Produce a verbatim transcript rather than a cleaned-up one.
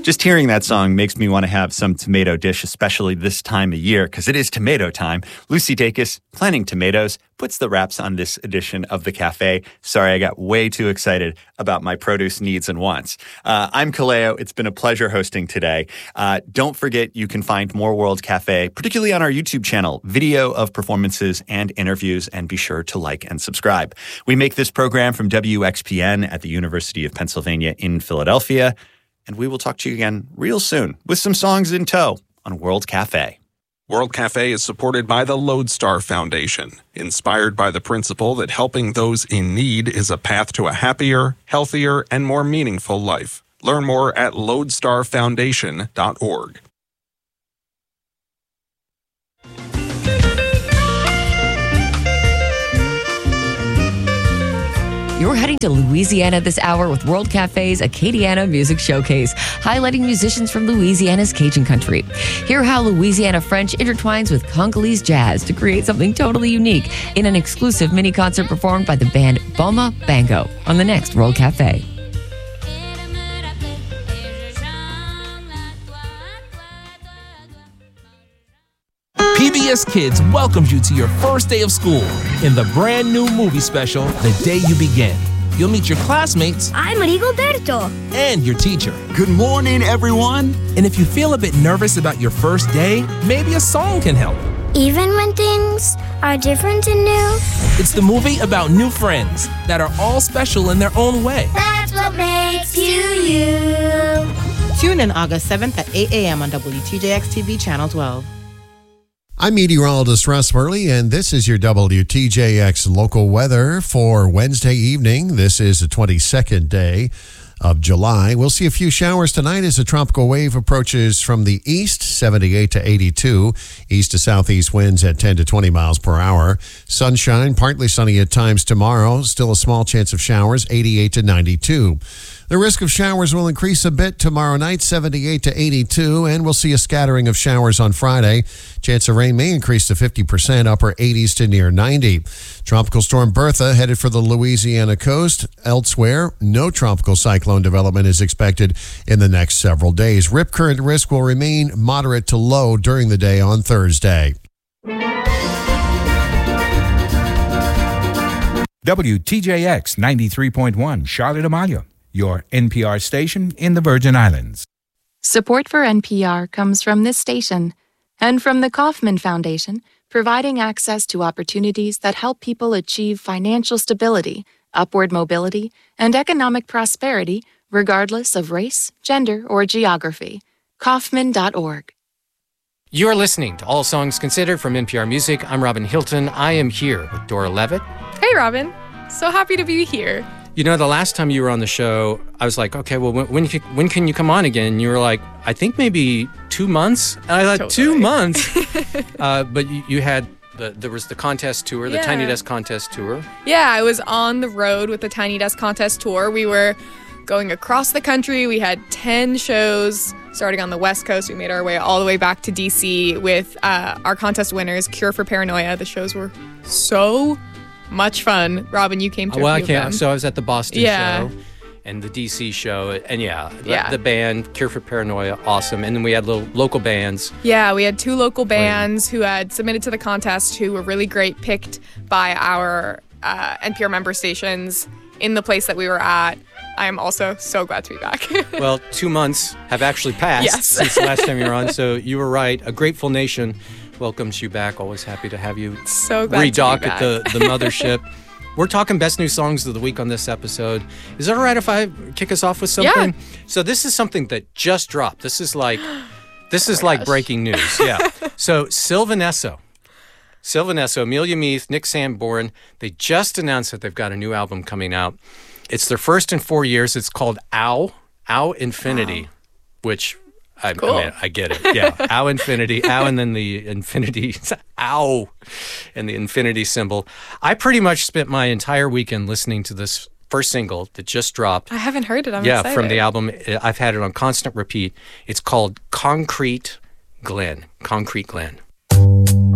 Just hearing that song makes me want to have some tomato dish, especially this time of year, because it is tomato time. Lucy Dacus, Planting Tomatoes, puts the wraps on this edition of The Cafe. Sorry, I got way too excited about my produce needs and wants. Uh, I'm Kaleo. It's been a pleasure hosting today. Uh, don't forget, you can find more World Cafe, particularly on our YouTube channel, video of performances and interviews, and be sure to like and subscribe. We make this program from W X P N at the University of Pennsylvania in Philadelphia, and we will talk to you again real soon with some songs in tow on World Cafe. World Cafe is supported by the Lodestar Foundation, inspired by the principle that helping those in need is a path to a happier, healthier, and more meaningful life. Learn more at lodestar foundation dot org. You're heading to Louisiana this hour with World Cafe's Acadiana Music Showcase, highlighting musicians from Louisiana's Cajun country. Hear how Louisiana French intertwines with Congolese jazz to create something totally unique in an exclusive mini concert performed by the band Boma Bango on the next World Cafe. P B S Kids welcomes you to your first day of school in the brand new movie special, The Day You Begin. You'll meet your classmates. I'm Rigoberto. And your teacher. Good morning, everyone. And if you feel a bit nervous about your first day, maybe a song can help. Even when things are different and new. It's the movie about new friends that are all special in their own way. That's what makes you you. Tune in August seventh at eight a.m. on W T J X T V Channel twelve. I'm meteorologist Russ Burley, and this is your W T J X local weather for Wednesday evening. This is the twenty-second day of July. We'll see a few showers tonight as a tropical wave approaches from the east, seventy-eight to eighty-two. East to southeast winds at ten to twenty miles per hour. Sunshine, partly sunny at times tomorrow. Still a small chance of showers, eighty-eight to ninety-two. The risk of showers will increase a bit tomorrow night, seventy-eight to eighty-two, and we'll see a scattering of showers on Friday. Chance of rain may increase to fifty percent, upper eighties to near ninety. Tropical storm Bertha headed for the Louisiana coast. Elsewhere, no tropical cyclone development is expected in the next several days. Rip current risk will remain moderate to low during the day on Thursday. W T J X ninety-three point one, Charlotte Amalia, your N P R station in the Virgin Islands. Support for N P R comes from this station and from the Kauffman Foundation, providing access to opportunities that help people achieve financial stability, upward mobility, and economic prosperity regardless of race, gender, or geography. Kauffman dot org. You're listening to All Songs Considered from N P R Music. I'm Robin Hilton. I am here with Dora Levitt. Hey, Robin. So happy to be here. You know, the last time you were on the show, I was like, okay, well, when when, when can you come on again? And you were like, I think maybe two months. And I thought, totally. two months? uh, but you, you had, the, there was the contest tour, yeah. the Tiny Desk contest tour. Yeah, I was on the road with the Tiny Desk contest tour. We were going across the country. We had ten shows starting on the West Coast. We made our way all the way back to D C with uh, our contest winners, Cure for Paranoia. The shows were so much fun. Robin, you came to well, a few I can't. of them. So I was at the Boston yeah. show and the D C show. And yeah, the, yeah, the band, Cure for Paranoia, awesome. And then we had little local bands. Yeah, we had two local bands who had submitted to the contest who were really great, picked by our uh, N P R member stations in the place that we were at. I am also so glad to be back. Well, two months have actually passed yes. since the last time you were on. So you were right. A Grateful Nation welcomes you back. Always happy to have you so glad redock to be at the, the mothership. We're talking best new songs of the week on this episode. Is it all right if I kick us off with something? Yeah. So this is something that just dropped. This is like this is oh like gosh. breaking news. Yeah. So Sylvanesso. Sylvanesso, Amelia Meath, Nick Sanborn, they just announced that they've got a new album coming out. It's their first in four years. It's called Ow, Ow Infinity, wow. which I, cool. I mean, I get it. Yeah, Ow Infinity, Ow and then the infinity, Ow, and the infinity symbol. I pretty much spent my entire weekend listening to this first single that just dropped. I haven't heard it. I'm yeah, excited. from the album. I've had it on constant repeat. It's called Concrete Glen. Concrete Glen.